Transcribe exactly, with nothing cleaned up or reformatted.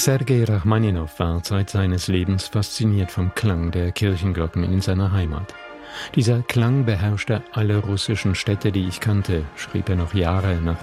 Sergei Rachmaninow war Zeit seines Lebens fasziniert vom Klang der Kirchenglocken in seiner Heimat. Dieser Klang beherrschte alle russischen Städte, die ich kannte, schrieb er noch Jahre nach